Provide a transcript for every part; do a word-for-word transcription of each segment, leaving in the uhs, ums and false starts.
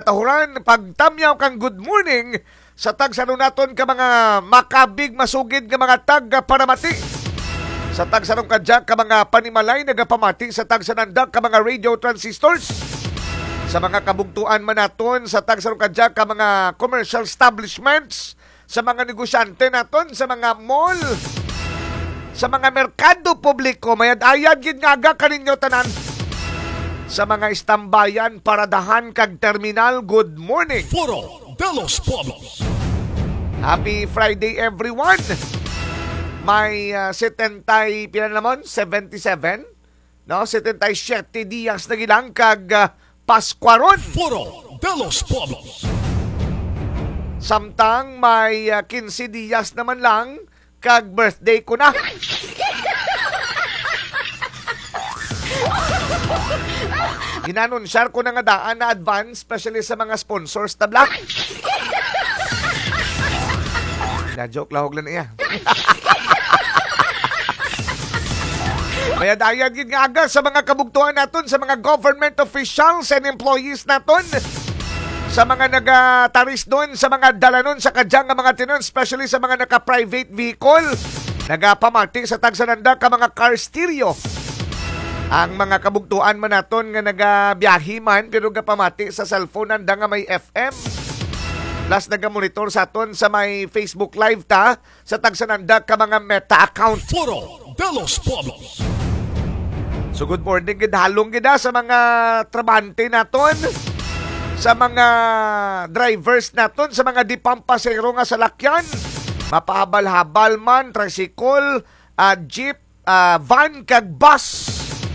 katahuran, pagtamyaw kang good morning sa tagsanon naton ka mga makabig masugid nga mga tag paramati. Sa tagsanon kadya ka mga panimalay nagapamati sa tagsananda ka mga radio transistors. Sa mga kabugtuan man naton sa tagsanon kadya ka mga commercial establishments, sa mga negosyante naton, sa mga mall, sa mga merkado publiko, mayad-ayad gid nga aga kaninyo tanan. Sa mga istambayan, paradahan kag terminal, good morning. Foro de los Pueblos. Happy Friday everyone. May uh, setentay pila namon seventy-seven, no? seventy-seven días na gilang kag uh, Pascuaron. Foro de los Pueblos. Samtang may uh, fifteen días naman lang kag birthday ko na. Ginanunsyar ko na nga daan na advance, especially sa mga sponsors tabla. Na-joke lahog lang iya. Mayad-ayad gid nga aga sa mga kabugtuan naton, sa mga government officials and employees naton, sa mga nagataris doon, sa mga dalanon sa kadyang nga mga tinon, especially sa mga naka-private vehicle, nagapamati sa tagsananda ka mga car stereo. Ang mga kabugtuan man naton nga nagabiyahe man pero gapamati sa cellphone nanda nga may F M. Plus nagamonitor sa aton sa may Facebook Live ta sa tagsananda ka mga Meta account. Foro de los Pueblos. So good morning gid halong gid sa mga trabante naton, sa mga drivers naton, sa mga di pampasero nga salakyan, mapahabal-habal man, tricycle, uh, jeep, uh, van kag bus.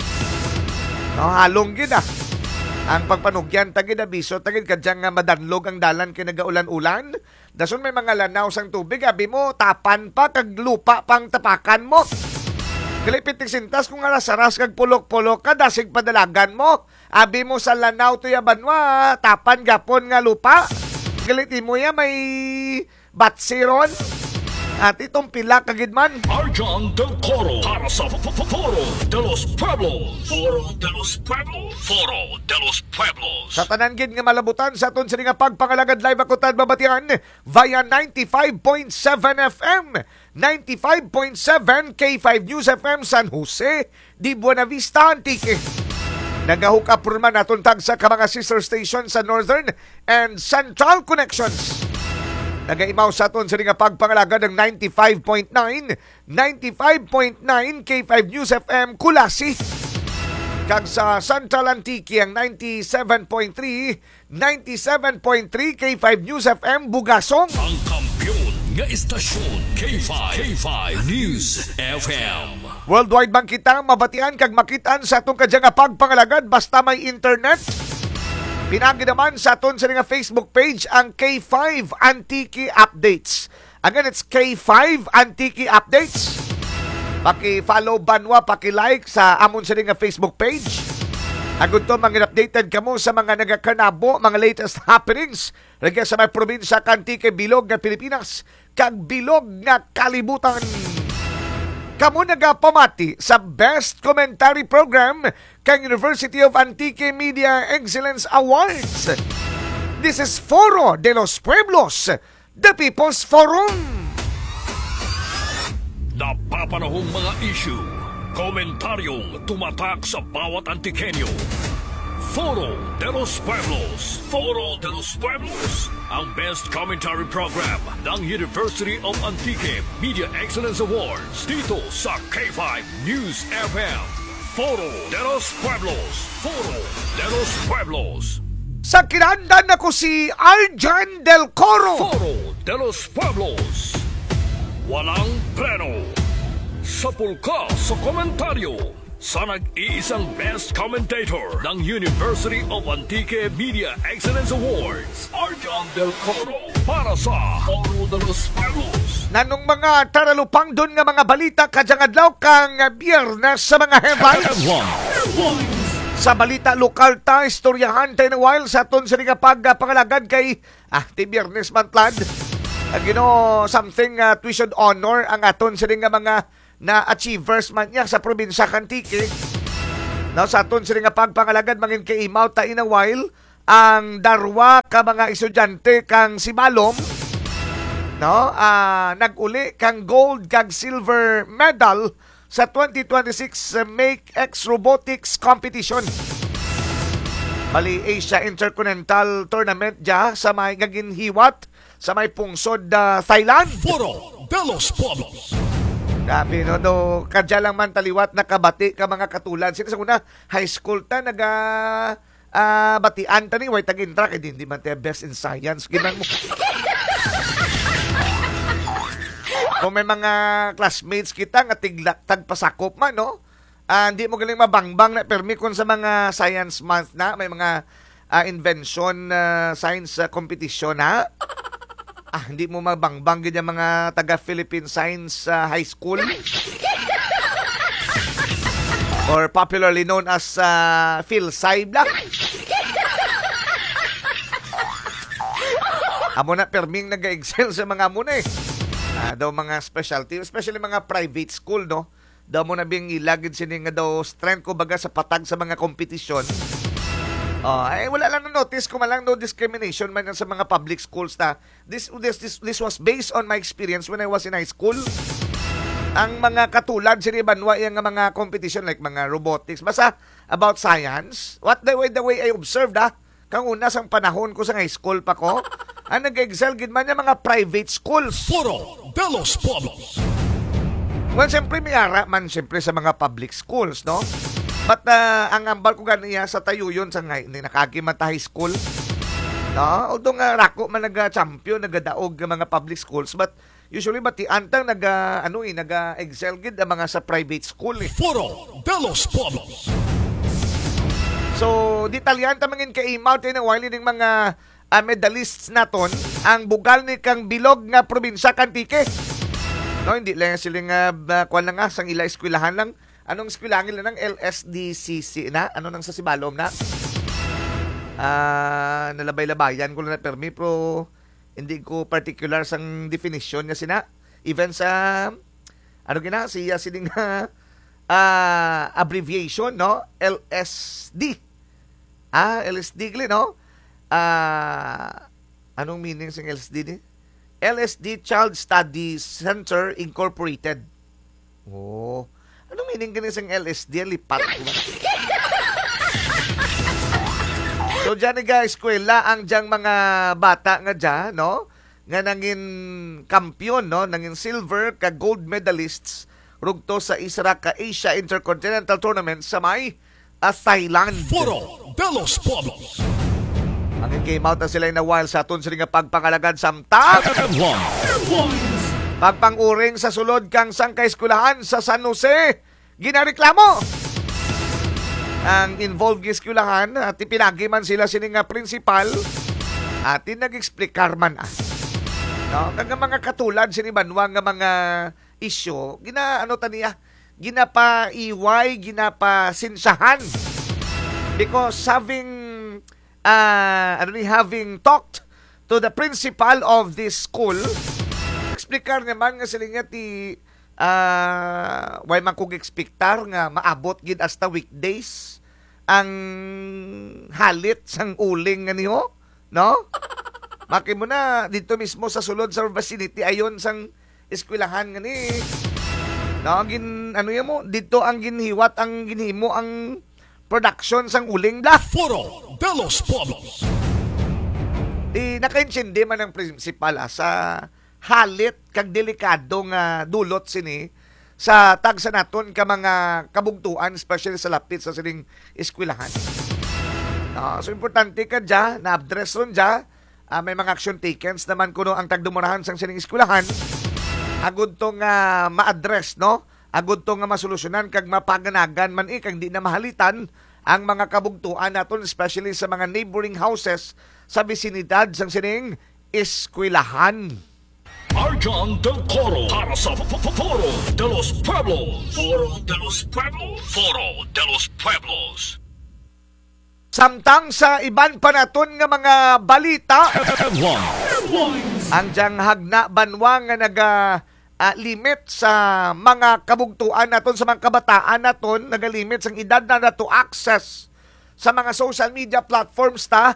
No, halong gid ah. Ang pagpanugyan tagid abiso tagid kadyang nga madanlog ang dalan kay nagaulan-ulan. Dason may mga lanaw sang tubig, abi mo tapan pa kag lupa pang tapakan mo. Kalipitik sintas kung aras-aras kag pulok-pulok ka dasig padalagan mo. Abi mo sa lanaw to yaban wa tapan gapon nga lupa. Galit mo ya may batsiron. At itong pila kagid man. Arjan del Coro para sa Foro de los Pueblos. Foro de los Pueblos. Foro de los Pueblos. Sa tanan gid nga malabutan sa aton sini nga pagpangalagad live ako tad babatian via ninety-five point seven F M, ninety-five point seven K five News F M San Jose di Buena Vista Antique. Nagahook up man naton tag sa ka mga sister stations sa Northern and Central Connections. Nagaimaw sa aton sa nga pagpangalagad ng ninety-five point nine, ninety-five point nine K five News F M Kulasi. Kag sa Central Antique ang ninety-seven point three, ninety-seven point three K five News F M Bugasong. Ang kampiyon nga istasyon K five, K five News F M. Worldwide bang kita mabatian kag makitaan sa atong kadya nga pagpangalagad basta may internet? Pinagi naman sa aton sa nga Facebook page ang K five Antique Updates. Again, it's K five Antique Updates. Paki-follow banwa, paki-like sa amon sa nga Facebook page. Agad to, mga updated kamo sa mga nagakanabo, mga latest happenings. Lagyan sa may probinsya Antique, bilog nga Pilipinas, kag bilog nga kalibutan. Kamu nagapamati sa Best Commentary Program kang University of Antique Media Excellence Awards. This is Foro de los Pueblos, the People's Forum. Napapanahong mga issue, komentaryong tumatak sa bawat Antikenyo. Foro de los Pueblos. Foro de los Pueblos. Ang best commentary program ng University of Antique Media Excellence Awards dito sa K five News F M. Foro de los Pueblos. Foro de los Pueblos. Sa kinandan ako si Arjan del Coro. Foro de los Pueblos. Walang preno. Sa pulka sa komentaryo. Sa nag-iisang best commentator ng University of Antique Media Excellence Awards, Arjan del Coro, para sa Foro de los Pueblos. Nanong mga taralupang doon nga mga balita kadyang adlaw kang Biyernes sa mga headlines. Sa balita lokal ta, istoryahan tayo ng while sa aton sa nga pagpangalagad kay ah, ti Biyernes mantlad. Uh, you know, something uh, we should honor ang aton sa nga mga na achievers man niya sa probinsya Antique. Now, sa aton sa nga pagpangalagad mangin kay imaw ta in a while ang darwa ka mga estudyante kang sibalom, no? Ah, nag-uli kang gold kag silver medal sa twenty twenty-six Make X Robotics Competition. Bali Asia Intercontinental Tournament ja sa may gaginhiwat sa may pungsod uh, Thailand. Foro de los Pueblos. Grabe no, do kadya lang man taliwat nakabati ka mga katulad. Sino sa una high school ta naga uh, batian ta ni way tag-intra kay hindi man tayo best in science ginang mo. Kung may mga classmates kita nga tigla tagpasakop man no. Uh, hindi mo galing mabangbang na permi kung sa mga science month na may mga uh, invention uh, science uh, competition ha. Ah, hindi mo mabangbang ganyan mga taga Philippine Science uh, High School or popularly known as uh, PhilSci Black. Amo na perming nag-excel sa mga muna eh. Ah, daw mga specialty, especially mga private school, no? Daw mo na bing ilagid sini nga daw strength ko baga sa patag sa mga kompetisyon. Oh, ay wala lang na notice ko man lang no discrimination man sa mga public schools ta. This this this, this was based on my experience when I was in high school. Ang mga katulad sini banwa yang mga competition like mga robotics basta about science. What the way the way I observed ah, kang una sang panahon ko sa high school pa ko, ang nag-excel gid man yung mga private schools. Foro de los Pueblos. Well, siyempre may ara man siyempre sa mga public schools, no? But uh, ang ambal ko ganiya sa tayo yun sa ngay, nakagiman ta high school. No? Although nga rako man naga-champion, nagadaog ng mga public schools, but usually bati antang naga ano eh, naga-excel gid ang mga sa private school eh. Foro de los Pueblos. So, detalyan ta mangin kay Mount in while ning mga uh, medalists naton ang bugal ni kang bilog nga probinsya Kantike. No, hindi lang sila nga uh, kuan lang nga sang ila eskwelahan lang. Anong eskwelahan nila ng L S D C C na? Ano nang sa Sibalom na? Ah, uh, nalabay-labayan ko lang na permi pero hindi ko particular sang definition niya sina. Even sa ano gina siya sining uh, uh, abbreviation no? L S D. Ah, L S D gali no? Ah, uh, anong meaning sa L S D ni? L S D Child Studies Center Incorporated. Oh. Anong meaning ganun sa L S D? Lipat ko ba? So, dyan nga eskwela ang dyang mga bata nga dyan, no? Nga nangin kampiyon, no? Nangin silver ka gold medalists rugto sa isra ka Asia Intercontinental Tournament sa may uh, Thailand. Foro de los Pueblos. Ang came out na sila na while sa aton sila nga pagpangalagad samtang pagpanguring sa sulod kang sangkay eskwelahan sa San Jose ginareklamo ang involved eskwelahan at ipinagi man sila sini nga principal at nag-explikar man ah. No, kag mga katulad sini banwa nga mga isyu gina ano taniya ginapa-iway ginapa-sinsahan because having uh, ano ni having talked to the principal of this school eksplikar naman nga sila nga ti uh, way man kong ekspektar nga maabot gid hasta weekdays ang halit sang uling nga niyo no maki mo na dito mismo sa sulod sa vicinity ayon sang eskwelahan nga ni no gin ano yan mo dito ang ginhiwat ang ginhimo ang production sang uling da Foro de los Pueblos. Di nakaintindi man ang principal ah, sa halit kag delikado nga dulot sini sa tagsa naton ka mga kabugtuan especially sa lapit sa sining eskwelahan. No, so importante ka dya, na-address ron dya, uh, may mga action taken naman kuno ang tagdumurahan sang sining eskwelahan. Agud to nga ma-address, no? Agud to nga masolusyonan kag mapaganagan man eh kag di na mahalitan ang mga kabugtuan naton especially sa mga neighboring houses sa bisinidad sang sining eskwelahan. Arjan del Coro para sa Foro de los Pueblos. Foro de los Pueblos. Foro de los Pueblos. Samtang sa iban pa naton nga mga balita, ang diyang hagna banwa nga naga uh, limit sa mga kabugtuan naton sa mga kabataan naton, nagalimit sang edad na na to access sa mga social media platforms ta,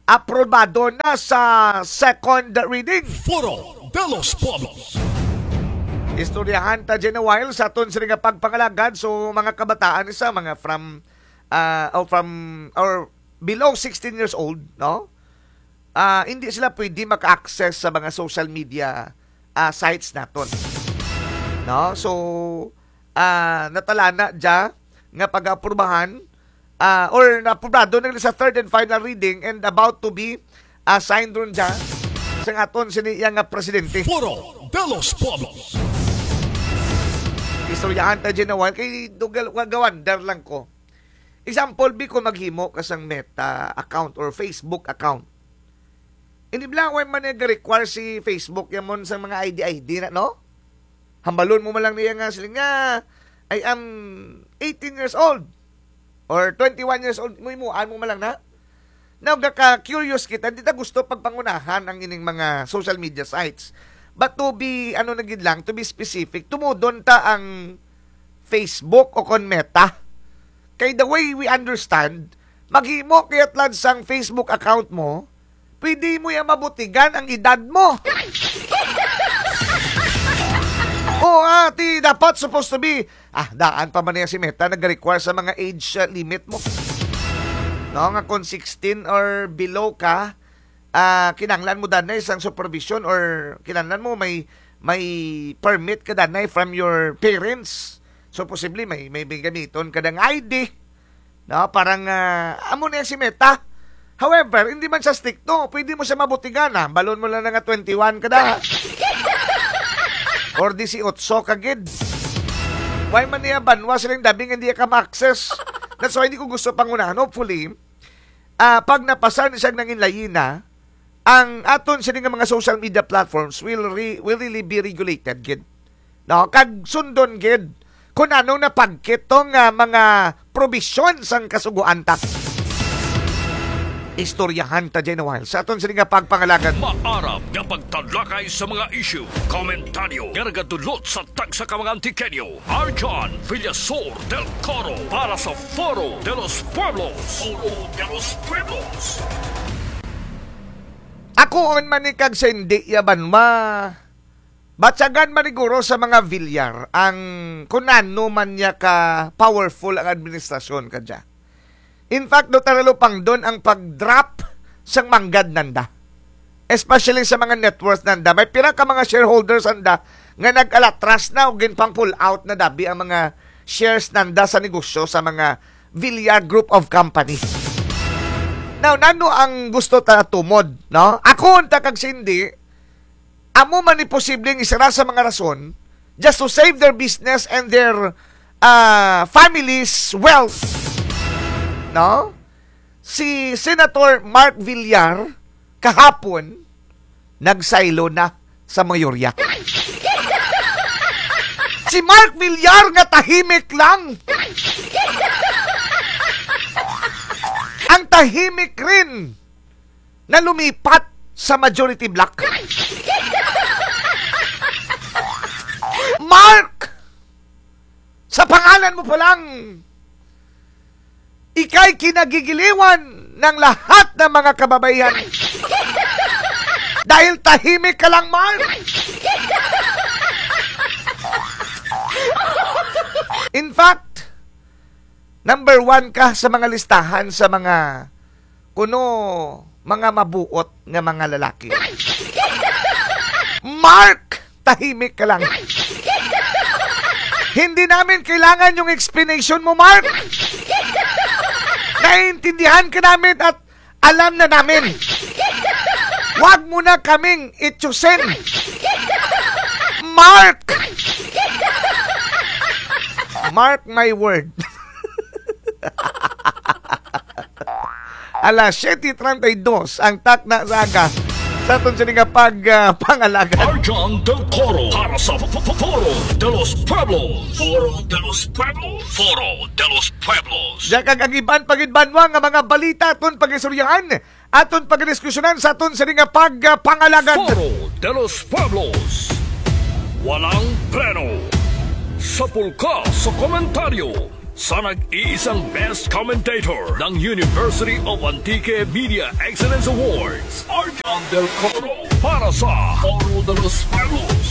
aprobado na sa second reading. Foro de los Pueblos. Istoryahan ta dyan a while sa aton sila nga pagpangalagad. So mga kabataan isa, mga from uh, or from or below sixteen years old, no? Uh, hindi sila pwede maka-access sa mga social media uh, sites naton. No? So uh, natalana dya nga pag-aprubahan uh, or naprobado na sa third and final reading and about to be uh, signed ron dya sa aton siniyang nga presidente. Foro de los Pueblos. Istoryahan ta dyan na while kay dugal wagawandar lang ko. Example, bi ko maghimo kasang Meta account or Facebook account. Hindi blang way man nag-require si Facebook yamon sa mga I D I D na, no? Hambalon mo man lang niya nga sila nga I am eighteen years old or twenty-one years old. Muimuan mo man lang na. Now, gaka-curious kita, hindi ta gusto pagpangunahan ang ining mga social media sites. But to be, ano na gid lang, to be specific, tumudon ta ang Facebook o kon Meta. Kay the way we understand, maghimo kayat lang sang Facebook account mo, pwede mo yung mabutigan ang edad mo. O ati, dapat supposed to be, ah, daan pa man niya si Meta, nag-require sa mga age uh, limit mo. No, nga kung sixteen or below ka, uh, kinanglan mo danay isang supervision or kinanglan mo may may permit ka danay from your parents. So, possibly, may, may, may gamiton ka ng I D. No, parang, uh, amo na si Meta. However, hindi man siya stricto. Pwede mo siya mabutigan, ha? Balon mo lang nga twenty-one ka na. Or eighteen ka gid. Why man niya banwa silang dabing hindi ka ma-access. That's why hindi ko gusto pangunahan. Hopefully, uh, pag napasan siyang nangin layina, ang aton siya nga mga social media platforms will, re, will really be regulated, gid. No? Kag sundon, gid. Kung anong napagkit tong uh, mga probisyon sang kasuguan ta. Istoryahan ta dyan a while. Sa aton sila nga pagpangalagan. Maarap nga pagtadlakay sa mga issue, komentaryo, nga nagatulot sa tagsa ka mga Antikenyo. Arjan Villasor del Coro para sa Foro de los Pueblos. Foro de los Pueblos. Ako on manikag sa hindi yaban ma. Batsagan maniguro sa mga Villar ang kunano man niya ka powerful ang administrasyon kadya. In fact, do taralo pang doon ang pag-drop sang manggad nanda. Especially sa mga net worth nanda. May pira ka mga shareholders nanda nga nag-alatras na o ginpang pull out na dabi ang mga shares nanda sa negosyo sa mga Villar Group of Company. Now, nano ang gusto ta tumod, no? Ako unta kag sindi, amo man ni posibleng isara sa mga rason just to save their business and their uh, family's wealth. No? Si Senator Mark Villar kahapon nagsaylo na sa mayorya. Si Mark Villar nga tahimik lang. Ang tahimik rin na lumipat sa majority block. Mark! Sa pangalan mo pa lang, ika'y kinagigiliwan ng lahat ng mga kababaihan. Dahil tahimik ka lang, Mark. In fact, number one ka sa mga listahan sa mga kuno mga mabuot nga mga lalaki. Mark, tahimik ka lang. Hindi namin kailangan yung explanation mo, Mark. Naiintindihan ka namin at alam na namin. Huwag mo na kaming itsusin. Mark! Mark my word. Alas siyete treinta y dos ang tak na saga sa itong sininga pag-pangalagan. Uh, Arjan del Coro para sa Foro de los Pueblos. Foro de los Pueblos. Foro de los Pueblos. Diyan kagagiban pagidbanwa nga mga balita aton pag-isuryahan, aton pag-diskusyonan sa aton sininga pag-pangalagan. Foro de los Pueblos. Walang preno. Sa pulka sa komentaryo. sa nag-iisang Best Commentator ng University of Antique Media Excellence Awards, Arjan Del Coro, para sa Foro de los Pueblos.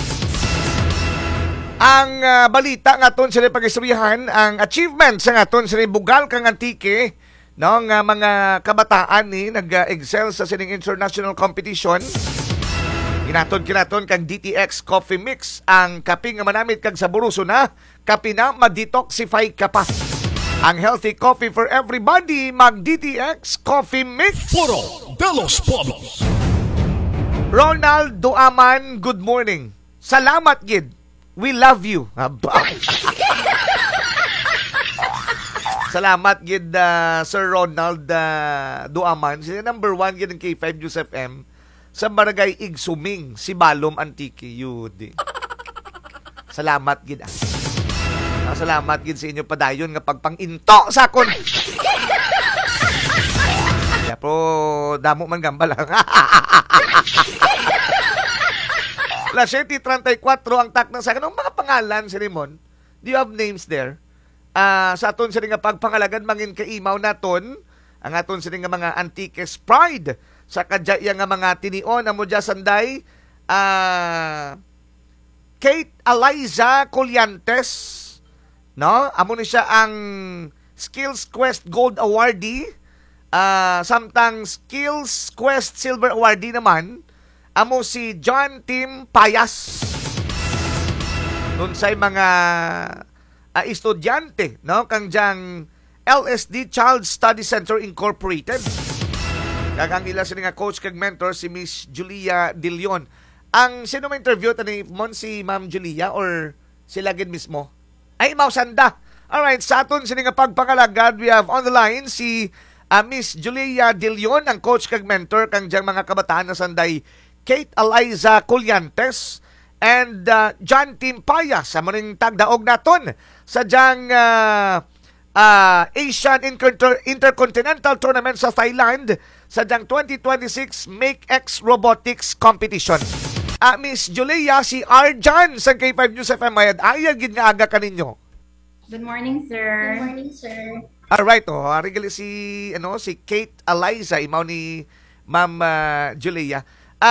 Ang uh, balita nga aton sila pag-istoryahan, ang achievements nga aton sila bugal kang Antique, no, nga mga kabataan ni nag-excel sa sining international competition. Ginaton kinaton kang D T X Coffee Mix, ang kape nga manamit kag saburuso na, kape na ma-detoxify ka pa. Ang healthy coffee for everybody, mag-D T X Coffee Mix. Foro de los Pueblos. Ronald Duaman, good morning. Salamat, Gid. We love you. Aba. Salamat, Gid, uh, Sir Ronald uh, Duaman. Sila number one, Gid, ng K five News F M. Sa Barangay Igsuming, si Balom Antique, yun. Salamat, Gid. Ah, salamat, Gid, sa inyo padayon nga pagpang-into sa akon. Kaya po, damo man gamba lang. Alas siyete trentacuatro ang tak na sa akin. Ang mga pangalan, si Rimon, do you have names there? Uh, sa aton sila nga pagpangalagan, mangin kaimaw naton, ang aton sila nga mga Antiques Pride, sa kadya nga mga tinion, amo dya sanday, uh, Kate Eliza Colyantes, no? Amo ni siya ang Skills Quest Gold Awardee, uh, samtang Skills Quest Silver Awardee naman, amo si John Tim Payas. Nun sa'y mga uh, estudyante, no? Kang diyang L S D Child Study Center Incorporated. Kagang ila sila nga coach kag mentor si Miss Julia De Leon. Ang sino may interview tani mon si Ma'am Julia or sila gid mismo? Ay mao sanda. Alright, sa aton sila nga pagpangalagad, we have on the line si uh, Miss Julia De Leon, ang coach kag mentor kang diyang mga kabataan na sanday Kate Eliza Colyantes and uh, John Tim Payas. Sa maning tagdaog naton sa diyang uh, uh, Asian Inter- Intercontinental Tournament sa Thailand sa diyang twenty twenty-six Make X Robotics Competition. Uh, Miss Julia, si Arjan sa K five News F M, mayad ayag gid nga aga kaninyo. Good morning, sir. Good morning, sir. Alright, oh, regali si ano si Kate Eliza, imaw ni Ma'am uh, Julia.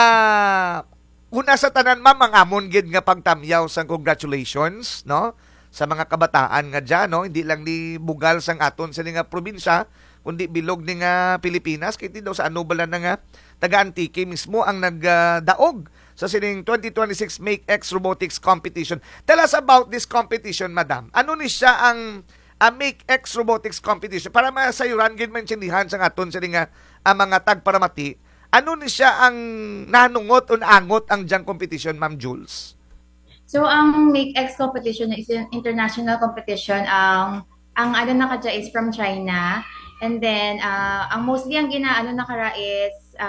Ah, uh, una sa tanan, ma'am, ang amon gid nga pagtamyaw sang congratulations, no? Sa mga kabataan nga dyan, no? Hindi lang ni bugal sang aton sa nga probinsya, kundi bilog ni nga Pilipinas, kaya daw sa ano bala na nga taga-Antique mismo ang nagdaog sa sining twenty twenty-six Make X Robotics Competition. Tell us about this competition, madam. Ano ni siya ang uh, Make X Robotics Competition? Para masayuran gid man sindihan sa aton sa nga ang mga tagparamati. Ano ni siya ang nanungot o naangot ang diyang competition, Ma'am Jules? So, ang Make X competition is an international competition. Ang ang ano na kadya is from China. And then, uh, ang mostly ang ginaano na kara is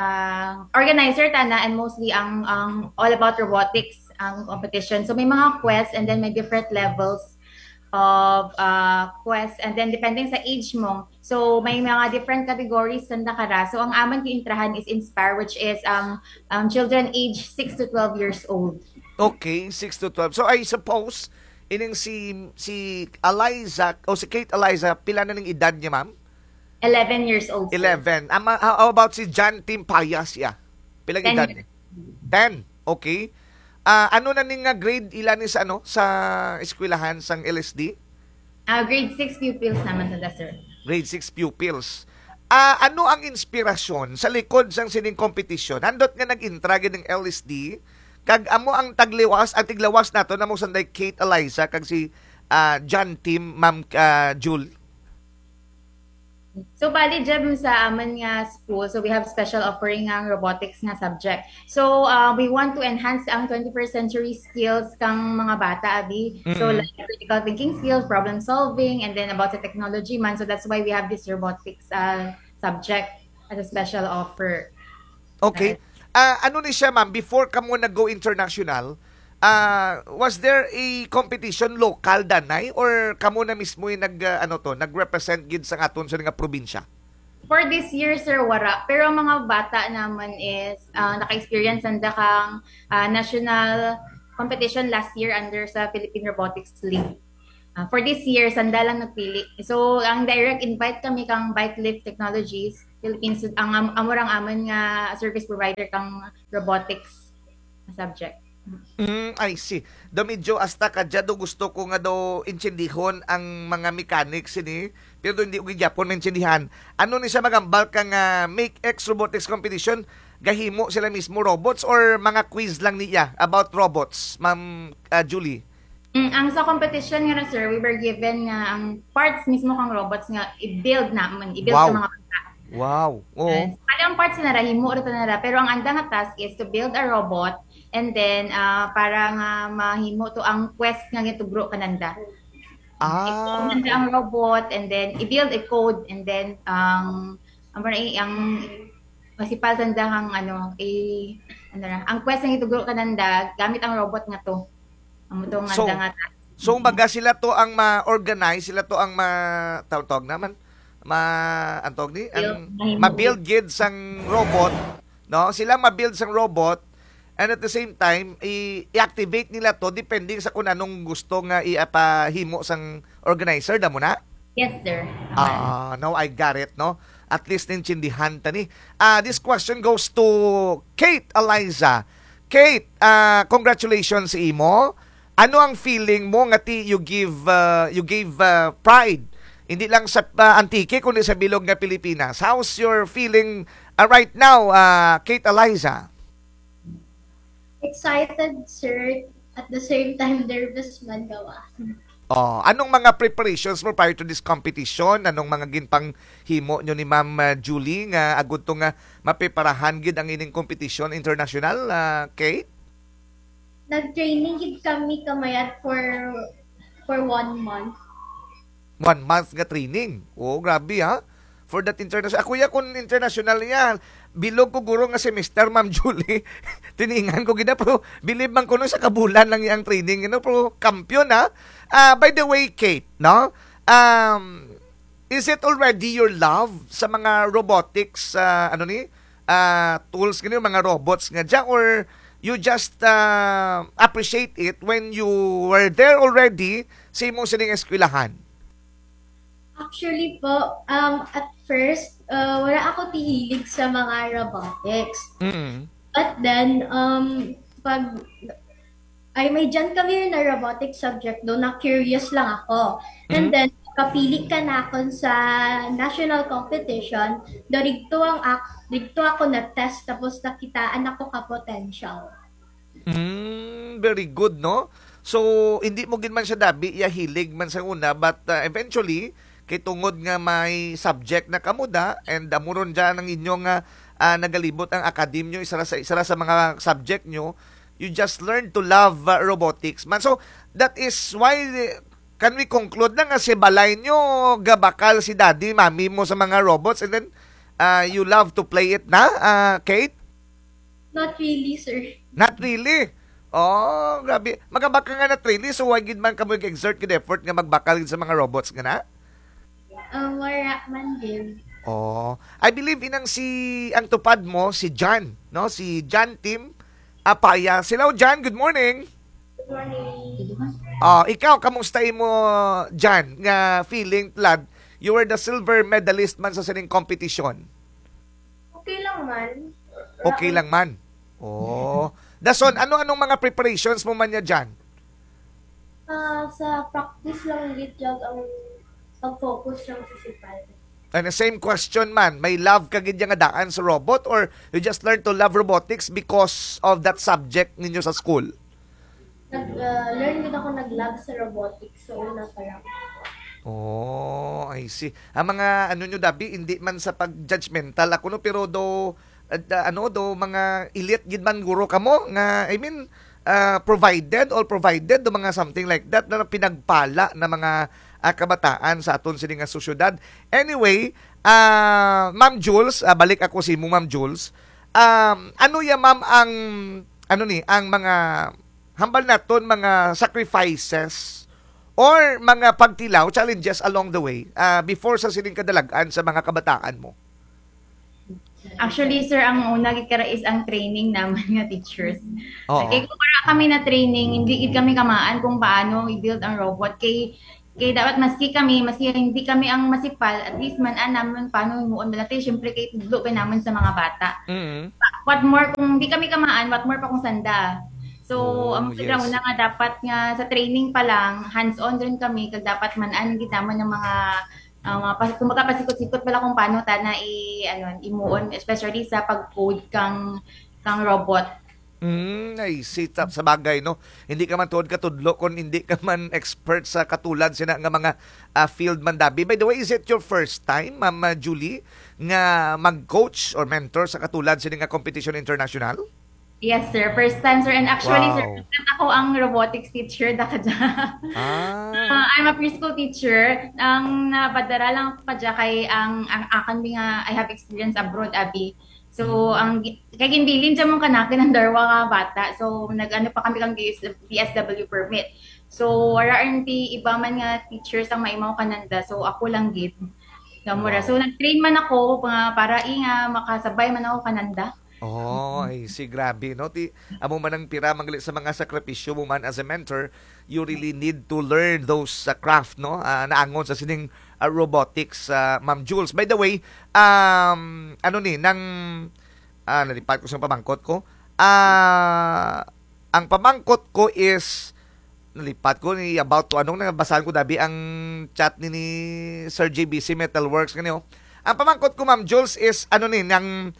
uh, organizer tana and mostly ang, ang all about robotics ang competition. So, may mga quests and then may different levels of uh, quests and then depending sa age mo. So, may mga different categories na nakara. So, ang amon kiintrahan is Inspire, which is um, um, children age six to twelve years old. Okay, six to twelve. So, I suppose, ining si si Eliza, o si Kate Eliza, pila na ng edad niya, ma'am? eleven years old. Sir. eleven. Ama, how about si John Tim Payas, yeah? Pila ten edad years. niya? ten. Okay. Uh, ano na ning nga grade ilan ni sa ano sa eskwelahan sang L S D? Uh, grade six pupils naman nila, sir. Grade six pupils. Ah, uh, ano ang inspirasyon sa likod sang sining competition? Handot nga nag-intra gid ng L S D kag amo ang tagliwas, ang tiglawas nato na mo sanday Kate Eliza kag si uh, John Tim, Ma'am uh, Jul. So, bali, dyan sa aman nga school, so we have special offering ang robotics nga subject. So, uh, we want to enhance ang twenty-first century skills kang mga bata, abi. Mm-hmm. So, like critical thinking skills, problem solving, and then about the technology man. So, that's why we have this robotics uh, subject as a special offer. Okay. Uh, ano ni siya, ma'am, before ka mo nag-go international, uh, was there a competition local danay or kamo na mismo yung nag uh, ano to nag-represent gid sa aton sa nga probinsya? For this year, sir, wala. Pero ang mga bata naman is uh, naka-experience nanda kang uh, national competition last year under sa Philippine Robotics League. Ah, for this year, sanda lang nagpili. So, ang direct invite kami kang Bike Lift Technologies Philippines, ang am- amorang amon nga service provider kang robotics na subject. Mm, I see. Do medyo hasta kadya do gusto ko nga do intsindihon ang mga mechanics ini. Pero do hindi ko gyapon maintindihan. Ano ni sa magambal ka nga Make X Robotics Competition? Gahimo sila mismo robots or mga quiz lang niya about robots, Ma'am ah, Julie? Mm, ang sa competition nga na sir, we were given nga ang parts mismo kang robots nga i-build naman, i-build Wow. sa mga bata. Wow. Oo. Yes. Ano ang parts na himo ito na ra, pero ang anda nga task is to build a robot and then ah, para nga mahimo to ang quest nga gitugro kananda. Ah. Kananda ang robot and then i-build a code and then ang ang ang, ang masipal tanda kang ano eh ano na, ang quest nga gitugro kananda gamit ang robot nga to. Ang mutong So, anda nga task. So, baga sila to ang ma-organize, sila to ang ma tawag naman ma antog ni ang Build. ma-build gid sang robot, no? Sila ma-build sang robot and at the same time i- i-activate nila to depending sa kung anong gusto nga iapahimo sang organizer damo na. Yes sir. Ah, no, I got it, no? At least nintindihan tani. Ah, this question goes to Kate Eliza. Kate, ah, congratulations sa imo. Ano ang feeling mo nga ti you give uh, you gave uh, pride hindi lang sa uh, Antique kundi sa bilog nga Pilipinas. How's your feeling uh, right now, uh, Kate Eliza? Excited, sir. At the same time, nervous man gawa. Oh, anong mga preparations mo prior to this competition? Anong mga ginpang himo nyo ni Ma'am uh, Julie nga agud to nga mapiparahan gid ang ining competition international, uh, Kate? Nag-training gid kami kamayat for for one month. One month nga training. Oh, grabe ha. For that international. Ako ya kung international niya, bilog ko guro nga semester, Ma'am Julie. Tiningan ko gina, pero bilib man ko nun sa kabulan lang yung training. You know, pero kampiyon ha. Ah, by the way, Kate, no? Um, is it already your love sa mga robotics, ah, ano ni? Ah, tools, ganyan, mga robots nga dyan, or you just uh, appreciate it when you were there already sa imong sining eskwelahan? Actually po, um, at first, uh, wala ako tihilig sa mga robotics. Mm. But then, um, pag ay may dyan kami na robotic subject do na curious lang ako. And then, kapili ka na ako sa national competition, do rigto ang ak, rigto ako na test tapos nakitaan ako ka potential. Mm, very good, no? So, hindi mo gin man siya dabi, iya hilig man sa una, but uh, eventually, kay tungod nga may subject na kamuda, and amuron dyan ang inyong uh, uh, nagalibot ang academy nyo, isa sa, isa sa mga subject nyo, you just learn to love uh, robotics, man. So, that is why, uh, can we conclude na nga si balay nyo, gabakal si daddy, mami mo sa mga robots, and then, uh, you love to play it na, uh, Kate? Not really, sir. Not really. Oh, grabe. Magabaka nga na really, so why gid man ka mag-exert gid effort nga magbakal gid sa mga robots nga na? Um, wala man din. Oh, I believe inang si ang tupad mo si John, no? Si John Tim Apaya. Hello John, good morning. Good morning. Ah, ikaw kamusta mo John nga feeling lad you were the silver medalist man sa sining competition? Okay lang man. Okay lang man. Oh. Dason, ano-anong mga preparations mo man niya John? Ah, sa practice lang gid jag ang pag-focus ng physical. And the same question man, may love ka gid nga daan sa robot or you just learn to love robotics because of that subject ninyo sa school? Nag uh, learn din ako nag-lab sa robotics so una pa lang. Oh, I see. Ang mga ano nyo dabi, hindi man sa pag-judgmental ako no, pero do at, uh, ano do mga elite gid man guro kamo nga I mean uh, provided all provided do mga something like that na pinagpala na mga uh, kabataan sa aton sining nga sosyedad. Anyway, uh, Ma'am Jules, uh, balik ako si mo Ma'am Jules. Um, ano ya ma'am ang ano ni ang mga hambal naton mga sacrifices or mga pagtilaw, challenges along the way uh, before sa sining kadalagan sa mga kabataan mo? Actually, sir, ang una gikara is ang training naman nga teachers. Oo. Kay kung para kami na training, hindi gid kami kamaan kung paano i-build ang robot. Kay Kaya dapat maski kami, maski hindi kami ang masipal, at least man ah, naman paano himuon ba natin, syempre kay tudlo pa naman sa mga bata. Mm. What more kung hindi kami kamaan, what more pa kung sanda. So, Oh, ang yes. yes. una nga dapat nga sa training pa lang, hands-on rin kami, kag dapat man an kita man ng mga uh, mga pas kumbaga pasikot-sikot pala kung paano ta na i ano imuon, especially sa pag-code kang kang robot. Mm, ay, sit up sa bagay, no? Hindi ka man tuod katudlo kung hindi ka man expert sa katulad sina nga mga ah, field mandabi. By the way, is it your first time, Ma'am ah, Julie, nga mag-coach or mentor sa katulad sina nga competition international? Yes, sir. First time, sir. And actually, Wow. sir, first ako ang robotics teacher da kadya. Ah. Uh, I'm a preschool teacher. Ang napadara lang ako pa dyan kay ang, ang akan nga I have experience abroad, Abi. So, ang gi- kay ginbilin dyan mong kanakin ng darwa ka bata. So, nag-ano pa kami kang D S W permit. So, waraan ti iba man nga teachers ang maimaw kananda. So, ako lang gid. Gamura. So, nag-train man ako mga para inga makasabay man ako kananda. Oh, ay si grabe, no? Ti amo man ang pira mangli sa mga sakripisyo mo man as a mentor, you really need to learn those uh, craft, no? Uh, naangon sa sining uh, robotics, uh, Ma'am Jules. By the way, um ano ni nang ah nalipat ko sa pamangkot ko. Ah ang pamangkot ko is nalipat ko ni about to anong nabasahan ko dabi ang chat ni, ni Sir J B C Metalworks kanyo. Ang pamangkot ko, Ma'am Jules, is ano ni nang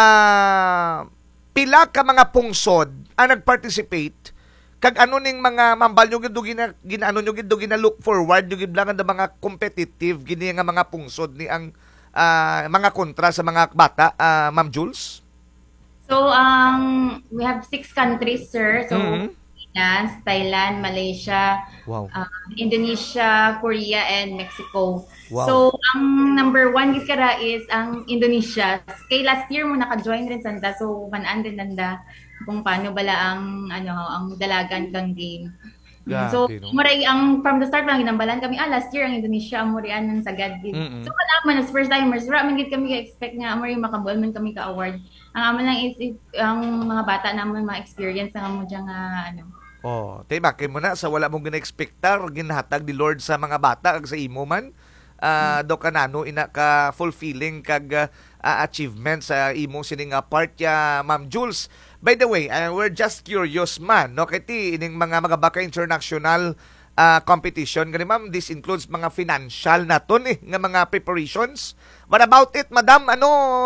ah pila ka mga pungsod ang nag-participate kag ano ning mga mambal nyo gid gina ginaano nyo gid gina look forward nyo gid lang ang mga competitive gini nga mga pungsod ni ang ah, mga kontra sa mga bata, ah, Ma'am Jules? So, um, we have six countries, sir. So, Mhm. Philippines, Thailand, Malaysia, Wow. uh, Indonesia, Korea, and Mexico. Wow. So, ang number one gid kara is ang Indonesia. Kay last year mo naka-join rin sanda. So, manaan din nanda kung paano bala ang ano ang dalagan kang game. Grabe, So, no? muray ang from the start lang ginambalan kami, ah, last year ang Indonesia ang murian ng sagad gid. Mm-mm. So, kada man as first timers, ra man gid kami expect nga muray makabual man kami ka award. Ang aman lang is, is ang mga bata naman ma-experience nga mo dyan nga ano. Oh, tay makin mo na sa wala mong gina-expectar ginhatag ni Lord sa mga bata kag sa imo man. Ah, do kanano ina ka fulfilling kag ah, achievement sa imo sining nga part ya, Ma'am Jules. By the way, uh, we're just curious man, no? Kay ti ining mga mga baka international ah, competition gani, ma'am, this includes mga financial naton eh nga mga preparations. What about it, madam? Ano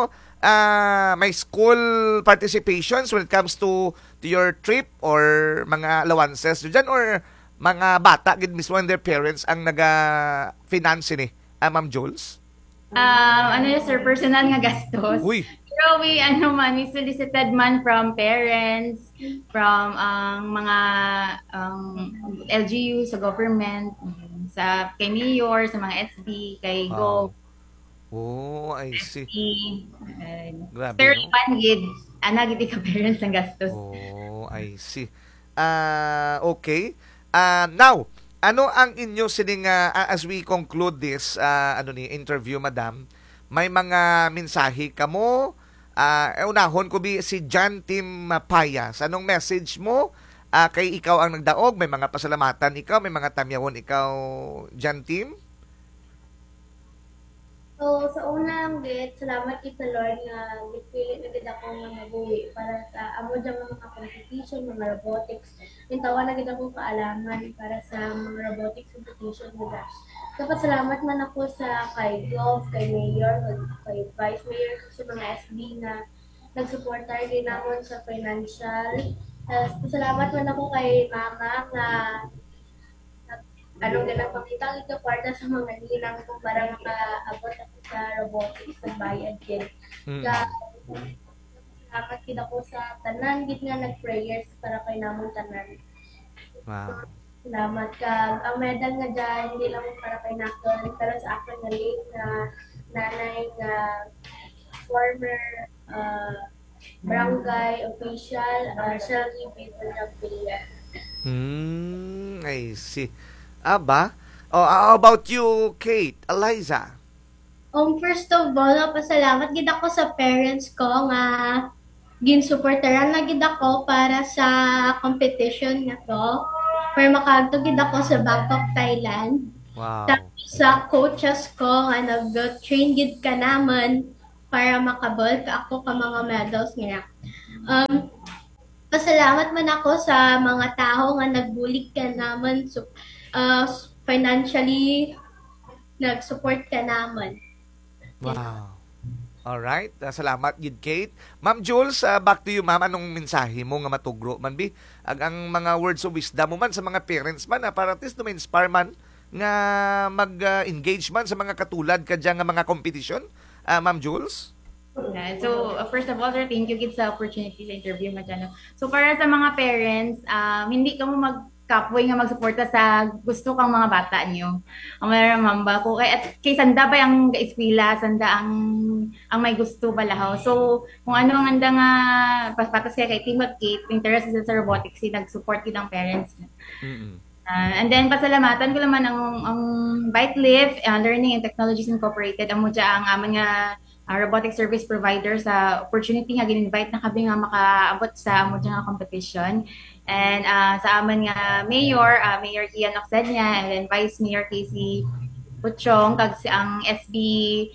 ah, may school participations when it comes to to your trip or mga allowances dyan or mga bata gid mismo and their parents ang naga-finance ni, ah, Ma'am Jules? Um, ano yun, sir, personal nga gastos. Uy. Pero we, ano man, we solicited man from parents, from ang mga um, L G U sa government, um, sa kay Mayor, sa mga S B, kay Wow. Go, Oh, I see. uh, Grabe, third no? one, gid, ana gid ka parents ang gastos. Oh, I see. Ah, okay. Ah, now, ano ang inyo sining ah, as we conclude this ah, ano ni interview, madam? May mga mensahe kamo? Ah, uh, unahon ko bi si John Tim Payas. Anong message mo? Ah, kay ikaw ang nagdaog, may mga pasalamatan ikaw, may mga tamyawon ikaw, John Tim? So, sa unang bit, salamat kita Lord nga bitpili na gid ako nga mabuhi para sa amo dyan mga competition, mga robotics. Yung tawa na gid ako kaalaman para sa mga robotics competition nila. Dapat salamat man ako sa kay Golf, kay Mayor, kay Vice Mayor, sa mga S B na nagsuportar din namon sa financial. Tapos salamat man ako kay Mama nga ano ganang pakita ito kwarta sa mga ninang ko para makaabot ako sa robotics sa bayad din. Mm. Ka salamat gid ako sa tanan gid nga nag-prayers para kay namon tanan. Wow. Salamat ka. Ang medal nga dyan, hindi lang para kay Nakon, pero sa akin nga late na nanay nga former uh, barangay official, uh, Shelly Peter Nagpilla. Hmm, I see. Aba? Oh, how about you, Kate? Eliza? Um, first of all, pasalamat gid ako sa parents ko nga ginsuportaran na gid ako para sa competition nga to. Para makaadto gid ako sa Bangkok, Thailand. Wow. Tapos sa coaches ko nga nag-train gid ka naman para makabol ka ako ka mga medals nga. Um, pasalamat man ako sa mga tao nga nagbulig ka naman so, uh, financially nag-support ka naman. Wow. Alright. Uh, salamat, Gid Kate. Ma'am Jules, uh, back to you, ma'am. Anong mensahe mo nga matugro man, bi? Ang, ang mga words of wisdom mo man sa mga parents man, na para at least na ma-inspire man nga mag-engage man sa mga katulad ka dyan nga mga competition? Uh, Ma'am Jules? Yeah. So, uh, first of all, sir, thank you gid sa opportunity sa interview mo dyan. no? So, para sa mga parents, um, hindi ka mo magkapoy nga magsuporta sa gusto kang mga bata niyo. Ang maramamba ko, kay, at kay sanda ba yung eskwela, sanda ang ang may gusto balahaw. So, kung ano ang anda nga, patas kaya kay Team Kate, interest sa robotics, si nag-support yun ang parents. Mm-mm. Uh, and then, pasalamatan ko naman ang, ang Bike Lift, uh, Learning and Technologies Incorporated, ang mudya ang aming nga uh, robotic service provider sa opportunity nga gin-invite na kami nga makaabot sa mudya nga competition. And uh, sa amin nga Mayor, uh, Mayor Kian Oxednia, and then Vice Mayor Casey Puchong, kag si ang S B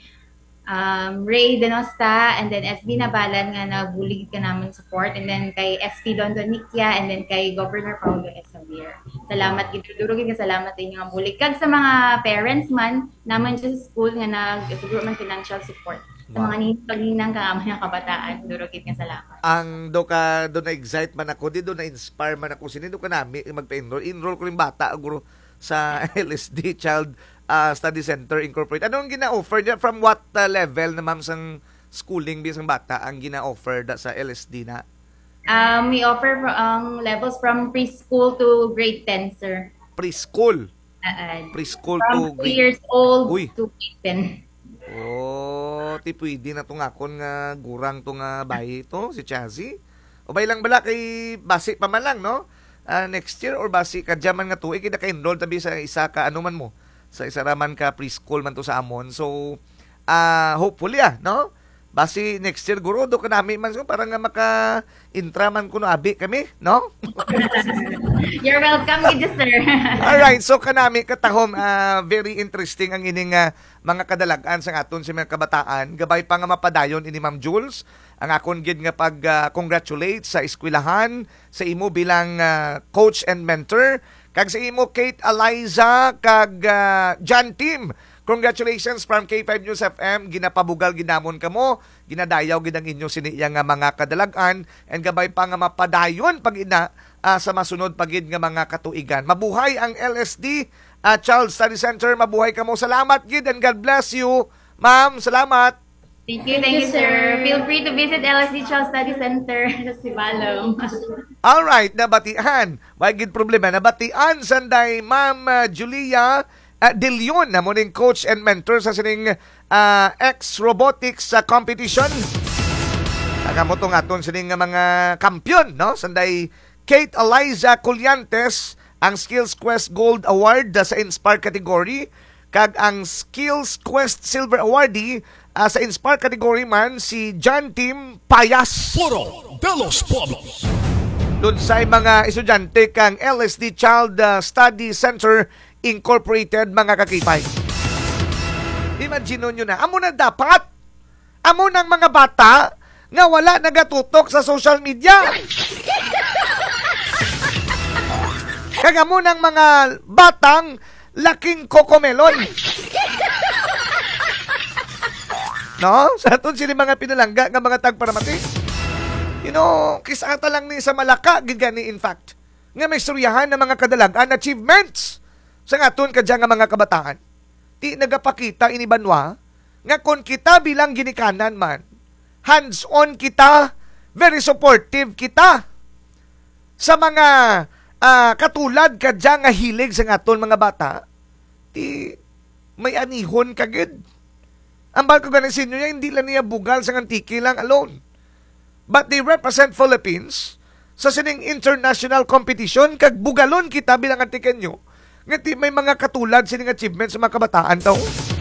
um, Ray Denosta, and then S B Nabalan nga nabulig ka naman support, and then kay S P Don Donicia, and then kay Governor Paulo S. Javier. Salamat, giduduro gid salamat sa inyo nga bulig. Kag sa mga parents man, naman sa school nga nag-siguro man financial support. Sa Wow. mga nin- pagninang ka mga kabataan, duro gid nga salamat. Ang do ka do na excite man ako, di do na inspire man ako sinindo ka nami magpa-enroll. Enroll ko rin bata guro sa L S D Child uh, Study Center Incorporated. Ano ang gina-offer niya? From what uh, level na ma'am sang schooling bisang bata ang gina-offer da sa L S D na? Um, we offer ang levels from preschool to grade ten, sir. Preschool. Uh, Preschool to from two grade. years old Uy. to grade ten. Oh, ti pwede na tong akon nga gurang tong nga bayi ito, si Chazi. O bay lang bala kay basi pa man lang, no? Ah, next year or basi ka man nga tuig kida ka enroll tabi sa isa ka ano man mo, sa isa raman ka preschool man to sa amon. So, ah hopefully ah, no? Basi next year guro do ka nami man so para nga maka intraman kuno abi kami, no? You're welcome, good sir. Alright, so kanami katahom, ah, very interesting ang ining ah, mga kadalagan sa aton sa mga kabataan. Gabay pa nga mapadayon ini Ma'am Jules. Ang akon gid nga pag ah, congratulate sa eskwelahan sa imo bilang ah, coach and mentor. Kag sa imo Kate Eliza kag ah, John Team. Congratulations from K five News F M. Ginapabugal ginamon kamo. Ginadayaw gid ang inyo siniya nga mga kadalagan and gabay pa nga mapadayon pag ina ah, sa masunod pagid nga mga katuigan. Mabuhay ang L S D uh, Child Study Center. Mabuhay kamo. Salamat gid and God bless you. Ma'am, salamat. Thank you, thank you, sir. Feel free to visit L S D Child Study Center sa Sibalom. Alright, nabatian. May gid problema. Nabatian sanday Ma'am uh, Julia uh, De Leon na mo ning coach and mentor sa sining uh, X-Robotics uh, competition. Nakamotong aton sining nga mga kampiyon, no? Sanday Kate Eliza Colliantes ang Skills Quest Gold Award uh, sa Inspire category, kag ang Skills Quest Silver Awardee uh, sa Inspire category man si John Tim Payas. Foro de los Pueblos. Doon sa mga estudyante kang L S D Child uh, Study Center Incorporated, mga kakipay. Imagine nyo na, amo na dapat, amo ng mga bata nga wala nagatutok sa social media. Kaya mo ng mga batang laking kokomelon. No? Sa atong sila mga pinalangga nga mga tagparamati. You know, kisata lang ni sa Malaka, gigani in fact. Nga may istoryahan ng mga kadalagan, achievements sa aton kadya nga mga kabataan. Di nagapakita inibanwa nga kung kita bilang ginikanan man, hands-on kita, very supportive kita sa mga uh, katulad kadya nga hilig sa aton mga bata, di may anihon kagid. Ang barko ganing sinyo niya, hindi lang niya bugal sa antiki lang alone. But they represent Philippines sa sining international competition, kag bugalon kita bilang antiken nyo, nga di may mga katulad sining achievements sa mga kabataan daw.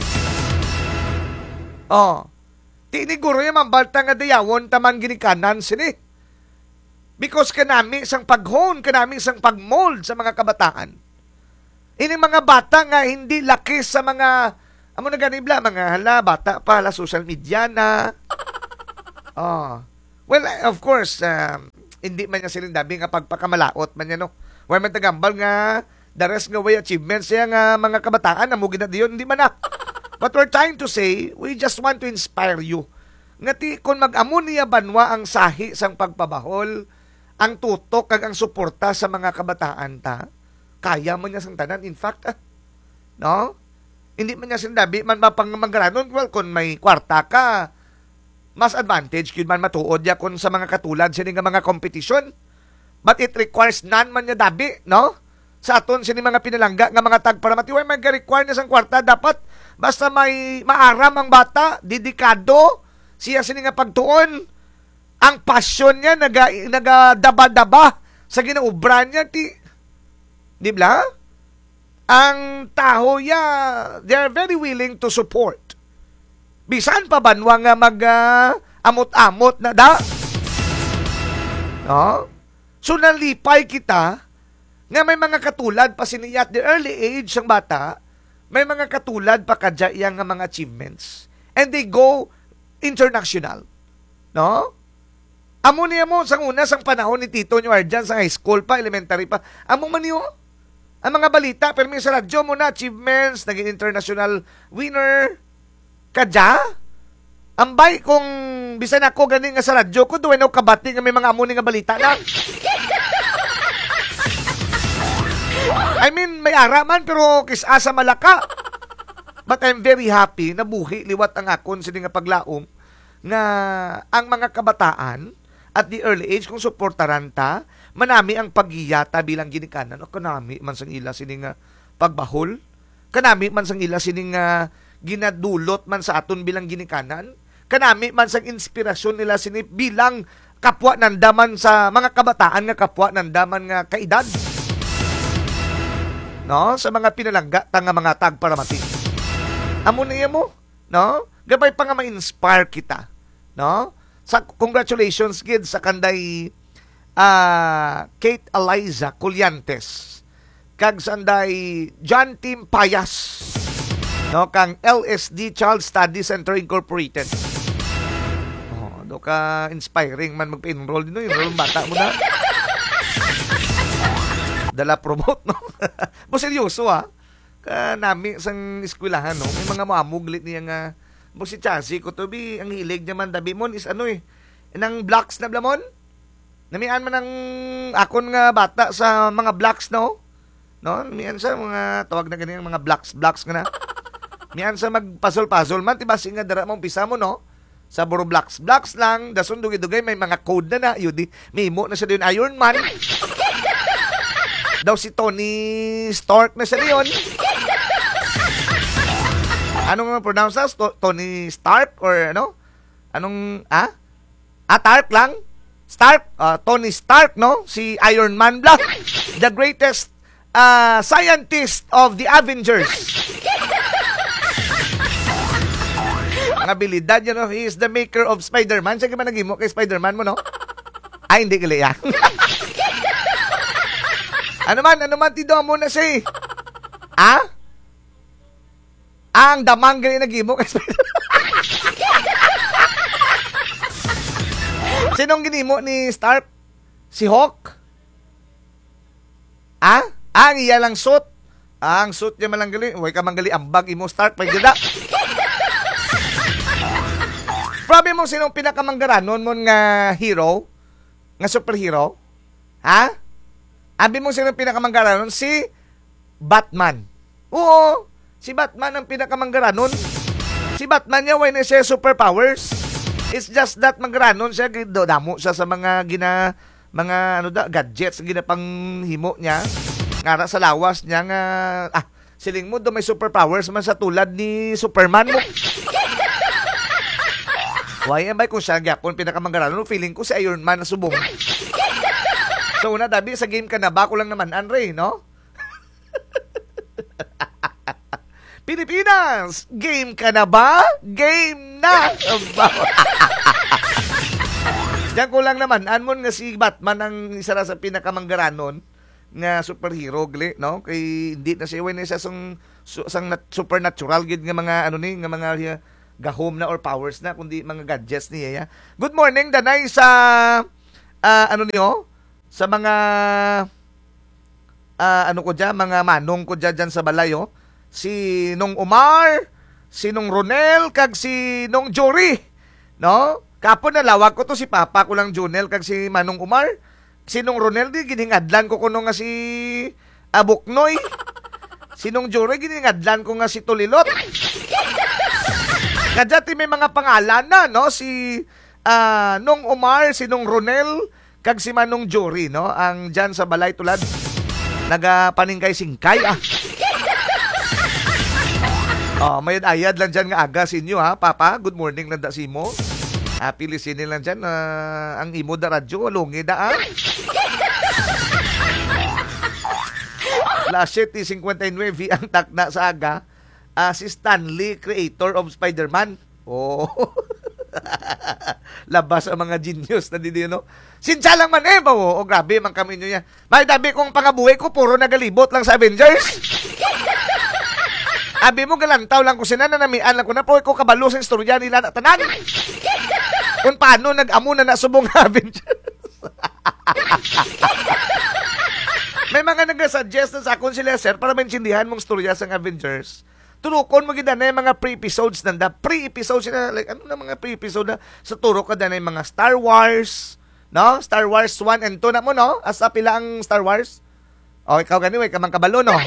Oh. Di ni guro yung mambalta nga dayawon taman ginikanan sini. Because kanami isang pag-hone, kanami isang pag-mold sa mga kabataan. Ini mga bata nga hindi laki sa mga amo na ganibla mga hala bata pa hala social media na. Oh. Well, of course, um, hindi man niya siling dabi nga pagpakamalaot man niya no. Why man tagambal nga the rest nga way achievements siya nga mga kabataan na mugi na diyon hindi man na. But we're trying to say, we just want to inspire you. Ngati kung mag-amo niya banwa ang sahi sang pagpabahol, ang tutok kag ang suporta sa mga kabataan ta, kaya man niya sang tanan. In fact, ah, no? Hindi man niya sindabi, man mapangmangaranon, well, kung may kwarta ka, mas advantage yun man matuod ya kung sa mga katulad sini nga mga kompetisyon. But it requires none man niya dabi, no? Sa aton sini mga pinalangga nga mga tagparamati, way mag-require niya sang kwarta, dapat basta may maaram ang bata, dedikado, siya sini nga pagtuon, ang passion niya naga, nagadaba-daba sa ginaubran niya, ti, di ba? Ang taho ya, they are very willing to support. Bisan pa banwa nga mag uh, amot-amot na da. No? So nalipay kita nga may mga katulad pa siniya at the early age ng bata, may mga katulad pa kadya iyang nga mga achievements. And they go international. No? Amo niya mo, sang una, sang panahon ni Tito nyo Arjan, sa high school pa, elementary pa, amo man niyo, ang mga balita, pero may sa radyo mo na, achievements, naging international winner, kadya, ambay kung bisan ako ganing nga sa radyo ko, duway na kabati nga may mga amo ni nga balita lang. I mean, may araman, pero kisasa malaka. But I'm very happy na buhi, liwat ang akon sila nga paglaom, nga ang mga kabataan, at the early age, kung suportaran ta, manami ang paghiyata bilang ginikanan, o kanami man sang ila sining nga pagbahol, kanami man sang ila sining nga ginadulot man sa aton bilang ginikanan, kanami man sang inspirasyon nila sini bilang kapwa nandaman sa mga kabataan nga kapwa nandaman nga kaedad. No? Sa mga pinalangga, tanga mga tagparamati. Amo niya mo, no? Gabay pa nga ma-inspire kita, no? Sa congratulations kid sa kanday uh, Kate Eliza Colyantes kag sanday John Tim Payas, no, kang L S D Child Study Center Incorporated. Oh, do ka inspiring man magpa-enroll din no, enroll bata mo na. Dala promote no. Bo seryoso ha. Ka nami sang eskwelahan no, may mga mamuglit niya nga bo si Chasi ko to bi ang hilig niya man dabi mon is ano eh nang blocks na blamon. Namian man ang akon nga bata sa mga blocks no. No, mian sa mga tawag na ganyan mga blocks, blocks nga na. Mian sa magpasol-pasol man tiba singa dara mo pisa mo no. Sa buro blocks, blocks lang dason dugay-dugay may mga code na na yudi. Mimo na siya din Iron Man. Daw si Tony Stark na siya diyon. Anong pronounce na? Tony Stark or ano? Anong, ah? Ah, Stark lang? Stark? Uh, Tony Stark, no? Si Iron Man Black. The greatest uh, scientist of the Avengers. Ang abilidad niya, no? He is the maker of Spider-Man. Sige man nagimo kay Spider-Man mo, no? Ay, hindi kili, ah. Ano man, ano man, tido mo na si. Ah? Ang damang gali nagimo kay Spider-Man. Sinong ginimo ni Stark? Si Hawk? Ah? Ang iya lang suit. Ang suit niya malang gali. Huwag ka manggali ang bag imo Stark. Pagdada. Probi mo sinong pinakamanggaranon mo nga hero? Nga superhero? Ha? Abi mo sinong pinakamanggaranon? Si Batman. Oo. Si Batman ang pinakamanggaranon. Si Batman niya, why na siya superpowers? It's just that manggaranon siya, damo siya sa mga gina, mga ano da, gadgets, gina panghimo niya. Ngara sa lawas niya nga, ah, siling mo do may superpowers man sa tulad ni Superman mo. Why am I kung siya gyapon pinakamanggaranon? Feeling ko si Iron Man na subong. So una, dabi, sa game ka na, bako lang naman, Andre, no? Pilipinas, game ka na ba? Game na! Diyan ko lang naman, anmon nga si Batman ang isa na sa pinakamanggaranon nga superhero gali, no? Kay hindi na siya way na siya sang su- sang nat- supernatural gid nga mga ano ni nga mga uh, gahom na or powers na kundi mga gadgets niya. Ya. Good morning danay sa uh, ano niyo sa mga uh, ano ko diyan mga manong ko diyan sa balayo. Si Nong Omar, si Nong Ronel kag si Nong Jory, no? Kapon nalawag ko to si Papa ko lang Junel kag si Manong Omar. Sinong Ronel di giningadlan ko kuno nga si Abuknoy. Sinong Jory giningadlan ko nga si Tulilot. Kadati may mga pangalan na no si uh, Nong Omar, si Nong Ronel kag si Manong Jory no ang diyan sa balay tulad nagapaningkay singkay ah. Oh, may ayad lang diyan nga aga sinyo ha, Papa. Good morning lang da simo. Happy listening lang dyan. Uh, ang imo da radyo, alungi da ah. Last year, T fifty-nine ang takna sa aga. Uh, si Stanley, creator of Spider-Man. Oh. Labas ang mga genius na dito, no? Sinsa lang man eh, ba? Oh, grabe, man kami nyo yan. May dabi kong pangabuhay ko, puro nagalibot lang sa Avengers. Abi mo, galantaw lang ko sinananamian lang ko na po ko kabalo sa istorya nila na tanan. Kung paano nag-amo na nasubong na Avengers. May mga nag-suggest na sa akon sila, sir, para maintindihan mong storya sa Avengers. Turukon mo gina na yung mga pre-episodes nanda. Pre-episodes sila, like, ano na mga pre-episode na sa turok ka na yung mga Star Wars, no? Star Wars one and two na mo, no? Asa pila ang Star Wars? O, ikaw ganiway, kamang kabalo, no?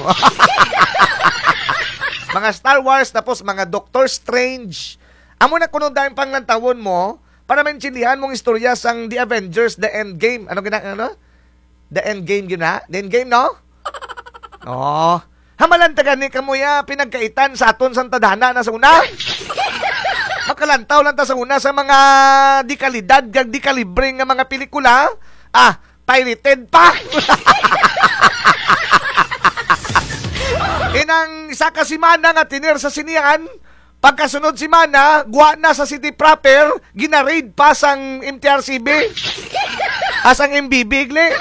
Mga Star Wars, tapos mga Doctor Strange. Amo na kuno dahil pang lantawon mo, para maintindihan mong istorya sang The Avengers, The Endgame. Ano gina, ano? The Endgame gina? The Endgame, no? Oh. Hamalan taga ni kamuya, pinagkaitan sa aton sang tadhana na sa una. Makalantaw lang ta sa una sa mga di kalidad, kag di kalibre nga mga pelikula. Ah, pirated pa. Inang isa ka si Mana nga tinir sa sinihan, pagkasunod si Mana, guwa na sa city proper, ginaraid pa sang M T R C B. Asang M B B, gle.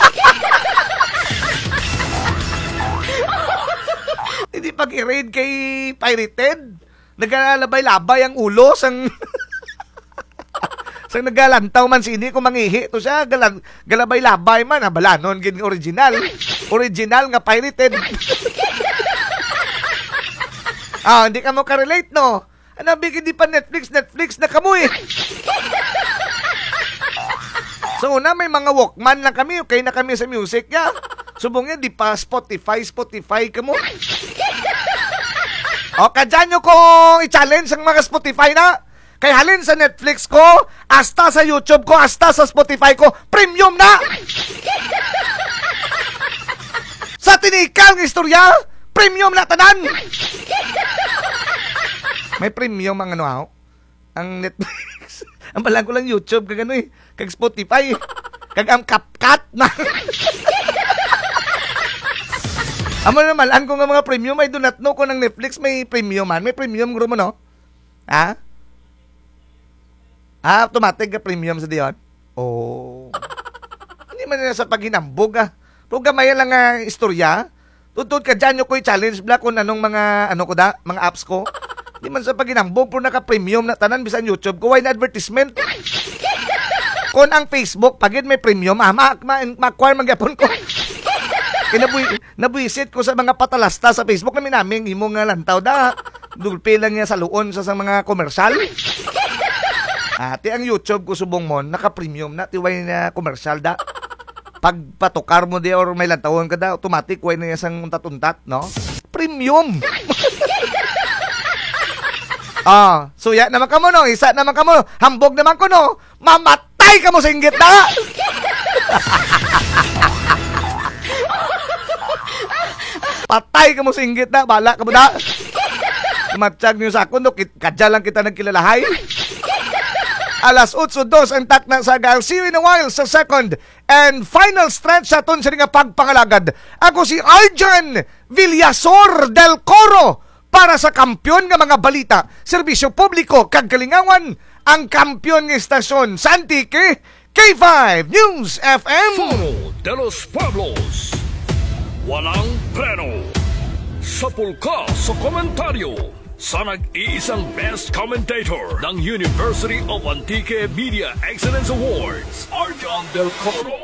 Hindi pag i-raid kay pirated, naglalabay-labay ang ulo sang... sang nagalantaw man sini kung mangihi to siya, galan, galabay-labay man, balanon, gin original. Original nga pirated. Ah, hindi ka mo ka-relate, no? Ano, bigyan di pa Netflix, Netflix na kamo eh. So, una, may mga Walkman lang kami, okay na kami sa music, ya. Subong yan, di pa Spotify, Spotify ka mo. O, kadyan nyo ko i-challenge ang mga Spotify na. Kaya halin sa Netflix ko, hasta sa YouTube ko, hasta sa Spotify ko, premium na! Sa tinikal ng istorya, premium na tanan! May premium ang ano ako, ang Netflix. Ang balang ko lang YouTube, kag ano eh, kag Spotify, kag ang CapCut na. Amo na malaan ko nga mga premium, I do not know kung ng Netflix may premium man. May premium guro mo, no? Ha? Ah, automatic ka premium sa diyon? Oh. Hindi man na sa paghinambog, ah. Pero gamay lang nga istorya. Tutod ka dyan yung ko i-challenge bla kung anong mga, ano ko da, mga apps ko. Hindi man sa paghinambog, pero naka-premium na tanan, bisan YouTube ko, why na advertisement? Kung ang Facebook, pagid may premium, ah, ma-acquire ma- magyapon ko. Kinabuy, nabuisit ko sa mga patalasta sa Facebook namin namin, himong nga lantaw da. Dulpe lang niya sa luon sa, sa mga komersyal. Ati ang YouTube ko subong mo, naka-premium na, tiway na komersyal da. Pag patukar mo di or may lantawon ka da, automatic, way na niya sang untat-untat, no? Premium! Ah, suya naman ka mo, no? Isa naman ka mo, hambog naman ko, no? Mamatay ka mo sa inggit na! Patay ka mo sa inggit na, bala ka mo na! Matsyag niyo sa ako, no? Kadya lang kita nagkilalahay. Alas eight dos ang takna sa I'll see you in a while sa second and final stretch sa aton sa nga pagpangalagad. Ako si Arjan Villasor del Coro para sa kampyon nga mga balita, serbisyo publiko kag kalingawan, ang kampyon nga estasyon sa Antique, K five News F M. Foro de los Pueblos. walang preno. Sapul ka sa komentaryo sa nag-iisang best commentator ng University of Antique Media Excellence Awards, Arjan Del Coro.